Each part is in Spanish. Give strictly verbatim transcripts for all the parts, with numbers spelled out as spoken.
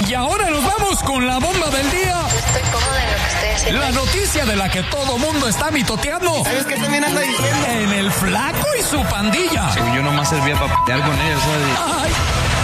Y ahora nos vamos con la bomba del día. Estoy cómoda en lo que estoy haciendo. La noticia de la que todo mundo está mitoteando. ¿Sabes qué también anda diciendo? En el Flaco y su pandilla. Sí, yo nomás servía para p***ar con ellos, ¿sabes? Ay.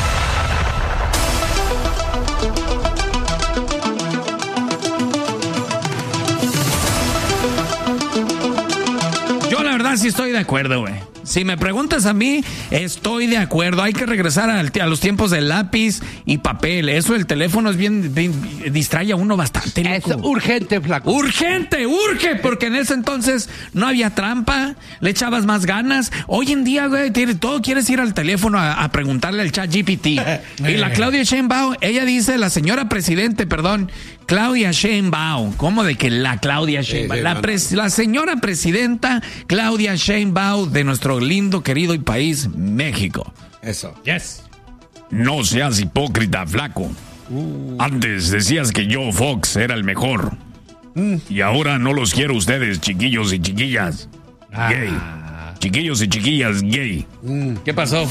Yo la verdad sí estoy de acuerdo, güey. Si me preguntas a mí, estoy de acuerdo. Hay que regresar al, a los tiempos del lápiz y papel. Eso del teléfono es bien, bien distrae a uno bastante, loco. Es urgente, Flaco. Urgente, urge, porque en ese entonces no había trampa, le echabas más ganas. Hoy en día, güey, todo quieres ir al teléfono a, a preguntarle al chat G P T. Y la Claudia Sheinbaum, ella dice, la señora presidente, perdón, Claudia Sheinbaum. ¿Cómo de que la Claudia Sheinbaum? Sí, sí, la, no, pres, la señora presidenta Claudia Sheinbaum de nuestro lindo, querido y país, México. Eso. Yes. No seas hipócrita, Flaco. Uh. Antes decías que yo, Fox, era el mejor. Mm. Y ahora no los quiero ustedes, chiquillos y chiquillas. Ah. Gay. Chiquillos y chiquillas gay. Mm. ¿Qué pasó,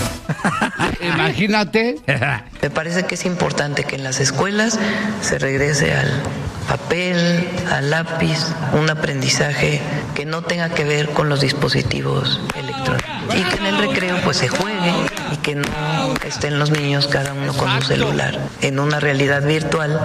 Fox? Imagínate. Me parece que es importante que en las escuelas se regrese al papel, al lápiz, un aprendizaje que no tenga que ver con los dispositivos electrónicos. Y que en el recreo pues se juegue y que no estén los niños cada uno con su celular en una realidad virtual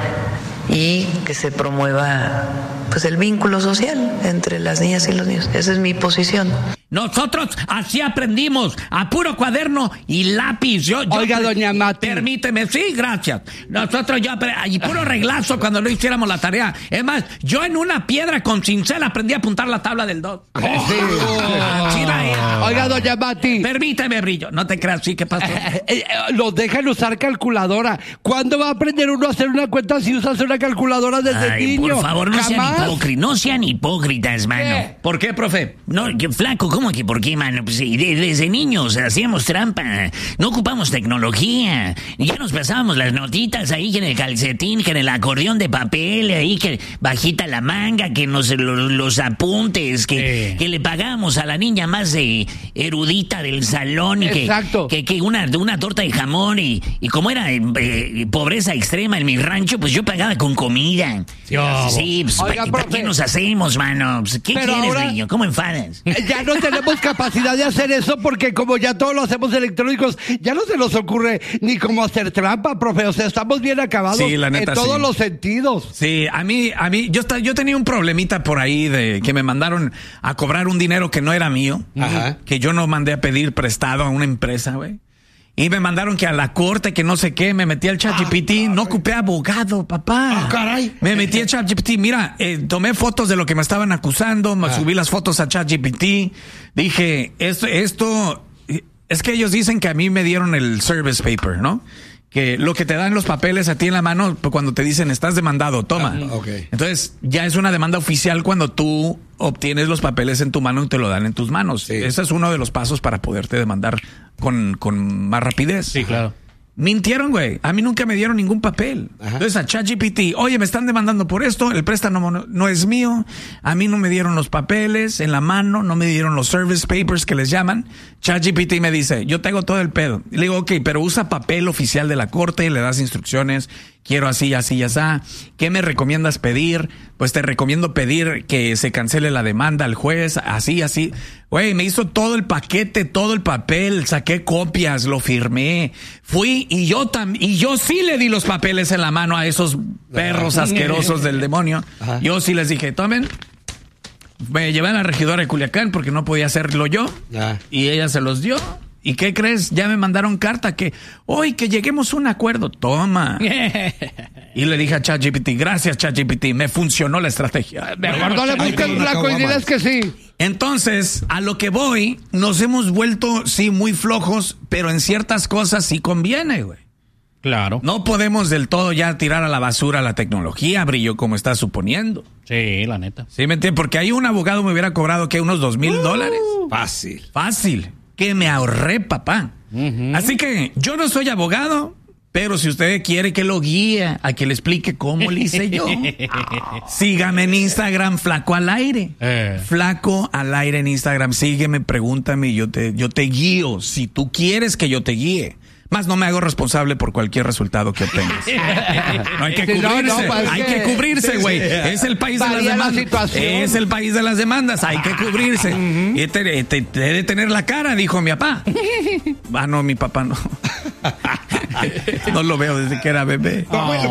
y que se promueva pues el vínculo social entre las niñas y los niños. Esa es mi posición. Nosotros así aprendimos, a puro cuaderno y lápiz. Yo, yo, Oiga, doña Mati. Permíteme, sí, gracias. Nosotros yo, y puro reglazo cuando no hiciéramos la tarea. Es más, yo en una piedra con cincel aprendí a apuntar la tabla del dos. Oh, sí. Oh. Sí, la, Oiga, doña Mati. Permíteme, Brillo. No te creas, sí, ¿qué pasó? Eh, eh, los dejan usar calculadora. ¿Cuándo va a aprender uno a hacer una cuenta si usas una calculadora desde Ay, niño? por favor, no ¿Jamás? sean hipócritas, no sean hipócritas, mano. ¿Qué? ¿Por qué, profe? No, que, flaco, ¿cómo que por qué, mano? Pues sí, de, desde niños hacíamos trampa, no ocupamos tecnología, ya nos pasábamos las notitas ahí que en el calcetín, que en el acordeón de papel, ahí que bajita la manga, que nos lo, los apuntes, que, sí. que le pagábamos a la niña más eh, erudita del salón y que, Exacto. que, que una, una torta de jamón y, y como era eh, eh, pobreza extrema en mi rancho, pues yo pagaba con comida. Dios. Sí, pues Oiga, ¿para, ¿para qué nos hacemos, mano? Pues, ¿qué Pero quieres, ahora, niño? ¿Cómo enfadas? Ya no tenemos capacidad de hacer eso porque como ya todo lo hacemos electrónicos, ya no se nos ocurre ni cómo hacer trampa, profe. O sea, estamos bien acabados sí, la neta, en todos sí. los sentidos. Sí, a mí, a mí, yo, yo tenía un problemita por ahí de que me mandaron a cobrar un dinero que no era mío, Ajá. que yo no mandé a pedir prestado a una empresa, güey. Y me mandaron que a la corte, que no sé qué, me metí al ChatGPT, ah, no ocupé abogado, papá. Ah, caray. Me metí al ChatGPT, mira, eh, tomé fotos de lo que me estaban acusando, me ah. subí las fotos a ChatGPT, dije, esto, esto, es que ellos dicen que a mí me dieron el service paper, ¿no? Que lo que te dan los papeles a ti en la mano cuando te dicen estás demandado, toma. Ah, okay. Entonces ya es una demanda oficial cuando tú obtienes los papeles en tu mano y te lo dan en tus manos. Sí. Ese es uno de los pasos para poderte demandar con, con más rapidez. Sí, claro. Mintieron, güey. A mí nunca me dieron ningún papel. Ajá. Entonces a ChatGPT, oye, me están demandando por esto, el préstamo no, no es mío, a mí no me dieron los papeles en la mano, no me dieron los service papers que les llaman. ChatGPT me dice, yo tengo todo el pedo. Y le digo, ok, pero usa papel oficial de la corte, le das instrucciones, quiero así, así, así. ¿Qué me recomiendas pedir? Pues te recomiendo pedir que se cancele la demanda al juez, así, así. Güey, me hizo todo el paquete, todo el papel, saqué copias, lo firmé. Fui y yo también, y yo sí le di los papeles en la mano a esos perros asquerosos del demonio. Ajá. Yo sí les dije, tomen. Me llevé a la regidora de Culiacán porque no podía hacerlo yo. Ajá. Y ella se los dio. ¿Y qué crees? Ya me mandaron carta que hoy que lleguemos a un acuerdo. Toma. Y le dije a ChatGPT, gracias ChatGPT, me funcionó la estrategia. Mejor no le busques flaco y diles que sí. Entonces, a lo que voy, nos hemos vuelto, sí, muy flojos, pero en ciertas cosas sí conviene, güey. Claro. No podemos del todo ya tirar a la basura la tecnología, Brillo, como estás suponiendo. Sí, la neta. Sí, me entiendes, porque ahí un abogado me hubiera cobrado, ¿qué? Unos dos mil uh, dólares. Fácil. Fácil. Que me ahorré, papá. Uh-huh. Así que yo no soy abogado, pero si usted quiere que lo guíe, a que le explique cómo le hice yo, sígame en Instagram, Flaco al Aire. Eh. Flaco al Aire en Instagram. Sígueme, pregúntame y yo te, yo te guío. Si tú quieres que yo te guíe. Más no me hago responsable por cualquier resultado que obtengas. No hay que cubrirse, No, no, pues hay que- que cubrirse, güey. Es el país de las Varía la demandas. situación. Es el país de las demandas, hay que cubrirse. Y te, te- te debe tener la cara, dijo mi papá. Ah, no, mi papá no. No lo veo desde que era bebé.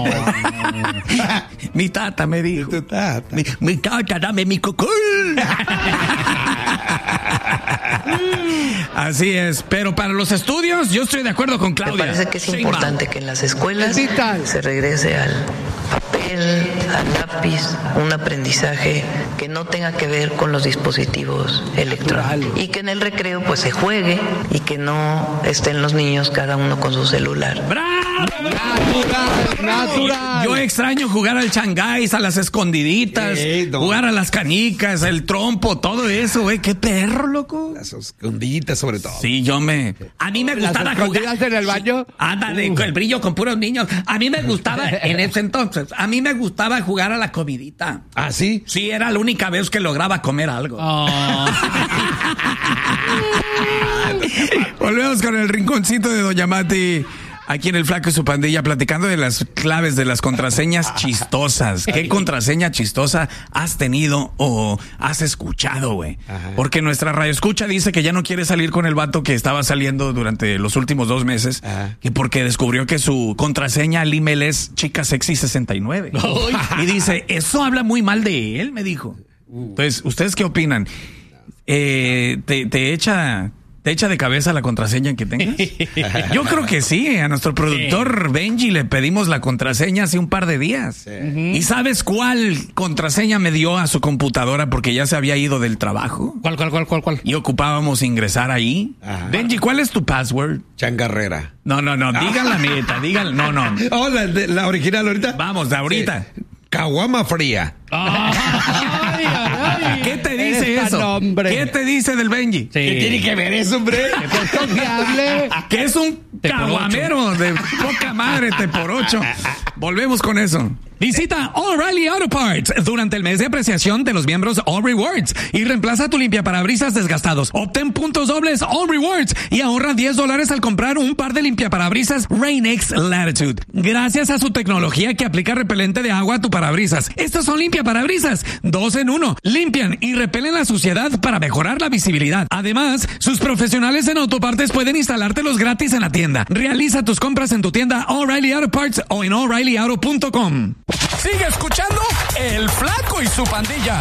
Mi tata me dijo. Tu tata. Mi, mi tata, dame mi cocol. Así es, pero para los estudios yo estoy de acuerdo con Me Claudia. parece que es Sheinbaum. importante que en las escuelas Es vital. se regrese al papel, al lápiz, un aprendizaje que no tenga que ver con los dispositivos electrónicos. Y que en el recreo pues se juegue y que no estén los niños cada uno con su celular. ¡Bravo! Natural, natural. Yo extraño jugar al changáis, a las escondiditas, Eh, no. jugar a las canicas, el trompo, todo eso, güey. ¡Qué perro, loco! Las escondiditas sobre todo. Sí, yo me... A mí me Las gustaba escondidas jugar... en el baño. Ándale, con el brillo con puros niños. A mí me gustaba, en ese entonces, a mí me gustaba jugar a la comidita. ¿Ah, sí? Sí, era la única vez que lograba comer algo. Volvemos con el rinconcito de Doña Mati. Aquí en el Flaco y su pandilla, platicando de las claves de las contraseñas chistosas. ¿Qué contraseña chistosa has tenido o has escuchado, güey? Porque nuestra radio escucha dice que ya no quiere salir con el vato que estaba saliendo durante los últimos dos meses. Ajá. Que porque descubrió que su contraseña al email es chica sexy sesenta y nueve. Y dice, eso habla muy mal de él, me dijo. Entonces, ¿ustedes qué opinan? Eh, te, te echa... ¿Te echa de cabeza la contraseña que tengas? Yo creo que sí. A nuestro productor Benji le pedimos la contraseña hace un par de días. ¿Y sabes cuál contraseña me dio a su computadora porque ya se había ido del trabajo? ¿Cuál, cuál, cuál, cuál, cuál? Y ocupábamos ingresar ahí. Ajá. Benji, ¿cuál es tu password? Changarrera. No, no, no. Digan la neta. Digan, no, no. Oh, la, de- la original ahorita. Vamos, de ahorita. Caguama fría. ¿Qué te dice Eres tan eso? hombre. ¿Qué te dice del Benji? Sí. ¿Qué tiene que ver eso, hombre? Es confiable. Que es un Te por caguamero de poca madre, te por ocho. Volvemos con eso. Visita O'Reilly Auto Parts durante el mes de apreciación de los miembros All Rewards y reemplaza tu limpiaparabrisas desgastados. Obtén puntos dobles All Rewards y ahorra diez dólares al comprar un par de limpiaparabrisas Rain-X Latitude. Gracias a su tecnología que aplica repelente de agua a tu parabrisas. Estos son limpiaparabrisas, dos en uno. Limpian y repelen la suciedad para mejorar la visibilidad. Además, sus profesionales en autopartes pueden instalártelos gratis en la tienda. Realiza tus compras en tu tienda O'Reilly Auto Parts o en O'Reilly Auto punto com. Sigue escuchando El Flaco y su pandilla.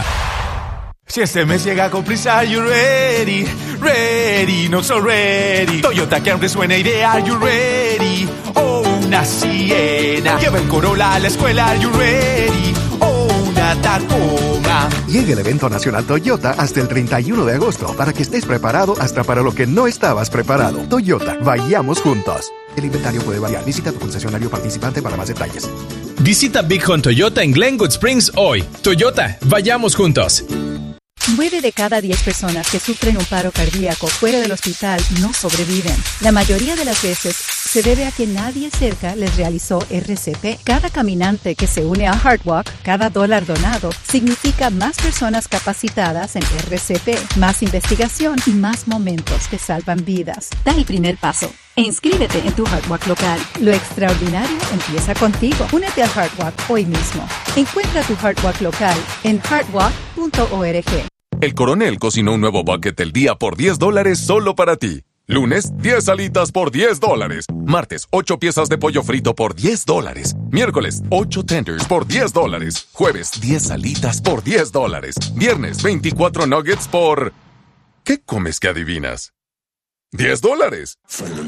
Si este mes llega con prisa, are you ready? Ready, not so ready. Toyota Camry suena ideal, are you ready? Oh, una Siena. Lleva el Corolla a la escuela, are you ready? Oh, una Tacoma. Llega el evento nacional Toyota hasta el treinta y uno de agosto para que estés preparado hasta para lo que no estabas preparado. Toyota, vayamos juntos. El inventario puede variar. Visita tu concesionario participante para más detalles. Visita Big Hunt Toyota en Glenwood Springs hoy. Toyota, vayamos juntos. Nueve de cada diez personas que sufren un paro cardíaco fuera del hospital no sobreviven. La mayoría de las veces se debe a que nadie cerca les realizó R C P. Cada caminante que se une a HeartWalk, cada dólar donado, significa más personas capacitadas en R C P, más investigación y más momentos que salvan vidas. Da el primer paso e inscríbete en tu HeartWalk local. Lo extraordinario empieza contigo. Únete al HeartWalk hoy mismo. Encuentra tu HeartWalk local en heartwalk punto org. El Coronel cocinó un nuevo bucket del día por diez dólares solo para ti. Lunes, diez alitas por diez dólares. Martes, ocho piezas de pollo frito por diez dólares. Miércoles, ocho tenders por diez dólares. Jueves, diez alitas por diez dólares. Viernes, veinticuatro nuggets por... ¿Qué comes que adivinas? diez dólares.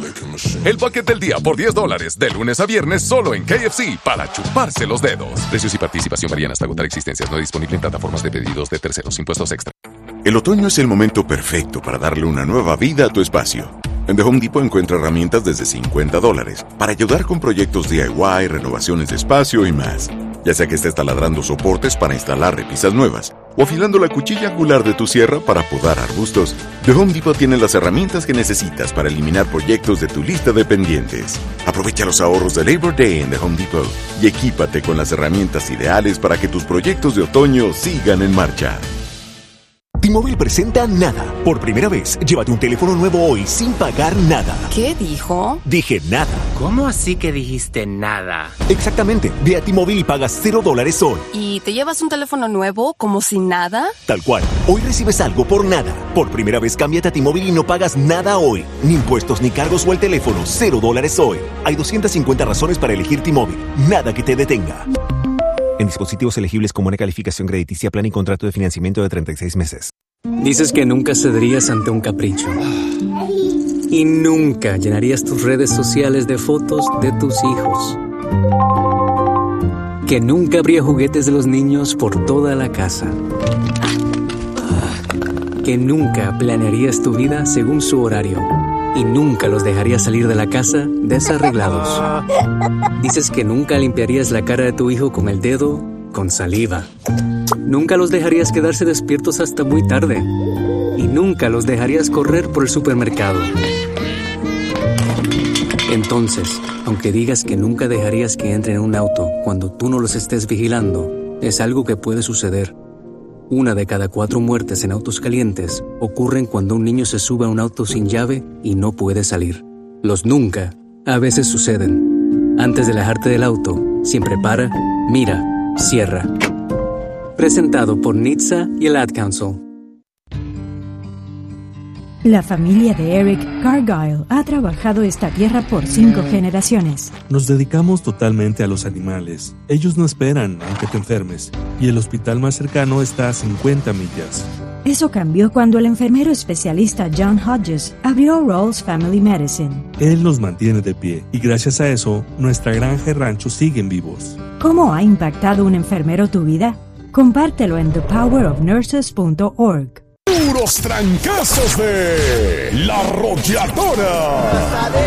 El bucket del día por diez dólares. De lunes a viernes solo en K F C para chuparse los dedos. Precios y participación varían hasta agotar existencias. No disponible en plataformas de pedidos de terceros. Impuestos extra. El otoño es el momento perfecto para darle una nueva vida a tu espacio. En The Home Depot encuentra herramientas desde cincuenta dólares para ayudar con proyectos D I Y, renovaciones de espacio y más. Ya sea que estés taladrando soportes para instalar repisas nuevas o afilando la cuchilla angular de tu sierra para podar arbustos, The Home Depot tiene las herramientas que necesitas para eliminar proyectos de tu lista de pendientes. Aprovecha los ahorros de Labor Day en The Home Depot y equípate con las herramientas ideales para que tus proyectos de otoño sigan en marcha. T-Mobile presenta Nada. Por primera vez, llévate un teléfono nuevo hoy sin pagar nada. ¿Qué dijo? Dije nada. ¿Cómo así que dijiste nada? Exactamente. Ve a T-Mobile y pagas cero dólares hoy. ¿Y te llevas un teléfono nuevo como si nada? Tal cual. Hoy recibes algo por nada. Por primera vez, cámbiate a T-Mobile y no pagas nada hoy. Ni impuestos, ni cargos o el teléfono. Cero dólares hoy. Hay doscientas cincuenta razones para elegir T-Mobile. Nada que te detenga. En dispositivos elegibles con buena calificación crediticia, plan y contrato de financiamiento de treinta y seis meses. Dices que nunca cederías ante un capricho. Y nunca llenarías tus redes sociales de fotos de tus hijos. Que nunca habría juguetes de los niños por toda la casa. Que nunca planearías tu vida según su horario. Y nunca los dejarías salir de la casa desarreglados. Dices que nunca limpiarías la cara de tu hijo con el dedo con saliva. Nunca los dejarías quedarse despiertos hasta muy tarde. Y nunca los dejarías correr por el supermercado. Entonces, aunque digas que nunca dejarías que entren en un auto cuando tú no los estés vigilando, es algo que puede suceder. Una de cada cuatro muertes en autos calientes ocurren cuando un niño se sube a un auto sin llave y no puede salir. Los nunca a veces suceden. Antes de alejarte del auto, siempre para, mira, cierra. Presentado por N H T S A y el Ad Council. La familia de Eric Cargyle ha trabajado esta tierra por cinco generaciones. Nos dedicamos totalmente a los animales. Ellos no esperan aunque te enfermes, y el hospital más cercano está a cincuenta millas. Eso cambió cuando el enfermero especialista John Hodges abrió Rawls Family Medicine. Él nos mantiene de pie, y gracias a eso, nuestra granja y rancho siguen vivos. ¿Cómo ha impactado un enfermero tu vida? Compártelo en the power of nurses punto org. Puros trancazos de La Rockeadora.